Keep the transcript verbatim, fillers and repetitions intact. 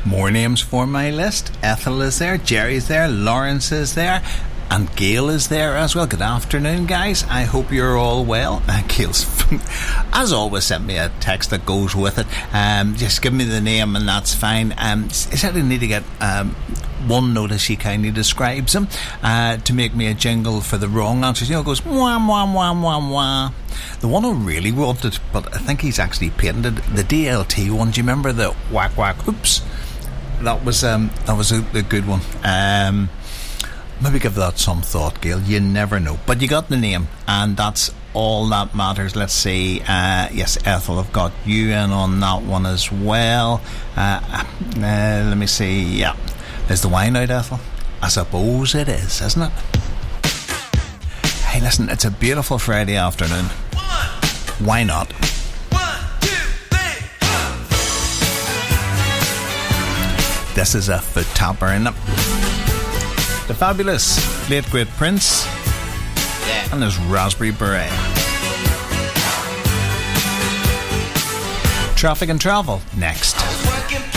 More names for my list. Ethel is there, Jerry's there, Lawrence is there, and Gail is there as well. Good afternoon, guys. I hope you're all well. Uh, Gail's, as always, sent me a text that goes with it. Um, just give me the name and that's fine. Um, he said I need to get um, one note, as she kindly describes him, uh, to make me a jingle for the wrong answers. You know, it goes wah, wah, wah, wah, wah. The one I really wanted, but I think he's actually patented, the D L T one. Do you remember the whack, whack, oops? That was, um, that was a, a good one. Um... Maybe give that some thought, Gail. You never know. But you got the name, and that's all that matters. Let's see. Uh, yes, Ethel, I've got you in on that one as well. Uh, uh, let me see. Yeah. Is the wine out, Ethel? I suppose it is, isn't it? Hey, listen, it's a beautiful Friday afternoon. One. Why not? One, two, three, four. This is a foot tapper, isn't it? The fabulous late great Prince, yeah, and his Raspberry Beret. Traffic and Travel next.